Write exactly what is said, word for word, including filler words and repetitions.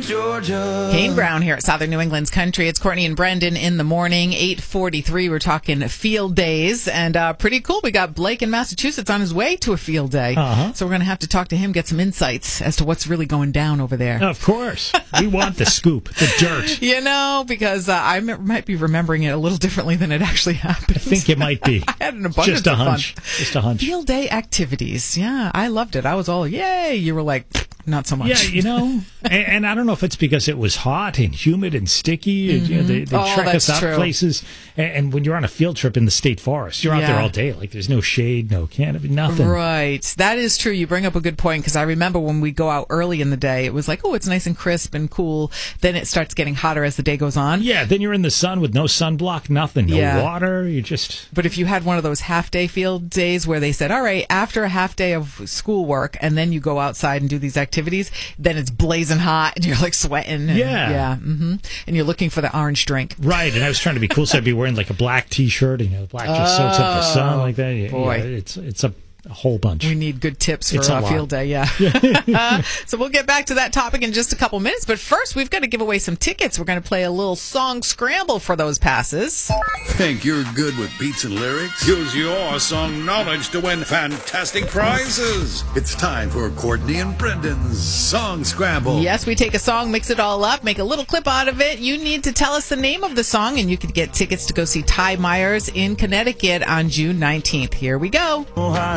Georgia. Kane Brown here at Southern New England's Country. It's Courtney and Brendan in the morning, eight forty-three. We're talking field days, and uh, pretty cool. We got Blake in Massachusetts on his way to a field day. Uh-huh. So we're going to have to talk to him, get some insights as to what's really going down over there. Of course. We want the scoop, the dirt. You know, because uh, I m- might be remembering it a little differently than it actually happened. I think it might be. I had an abundance Just a of hunch. fun. Just a hunch. Field day activities. Yeah, I loved it. I was all, yay. You were like, not so much. Yeah, you know, and, and I don't know if it's because it was hot and humid and sticky. And, you know, they they Oh, trek us that's out true. places. And, and when you're on a field trip in the state forest, you're out there Yeah. all day. Like, there's no shade, no canopy, nothing. Right. That is true. You bring up a good point, because I remember when we go out early in the day, it was like, oh, it's nice and crisp and cool. Then it starts getting hotter as the day goes on. Yeah, then you're in the sun with no sunblock, nothing, no Yeah. water. You just... But if you had one of those half-day field days where they said, all right, after a half day of schoolwork, and then you go outside and do these activities, then it's blazing hot and you're like sweating. And, Yeah. Yeah. hmm And you're looking for the orange drink. Right, and I was trying to be cool, so I'd be wearing like a black T-shirt, and you know, black just soaks up the sun like that. Yeah, boy. yeah, it's it's a, a whole bunch. We need good tips for It's a uh, lot. field day, yeah. uh, so we'll get back to that topic in just a couple minutes. But first, we've got to give away some tickets. We're going to play a little song scramble for those passes. Think you're good with beats and lyrics? Use your song knowledge to win fantastic prizes. It's time for Courtney and Brendan's Song Scramble. Yes, we take a song, mix it all up, make a little clip out of it. You need to tell us the name of the song, and you can get tickets to go see Ty Myers in Connecticut on June nineteenth. Here we go. Ohio.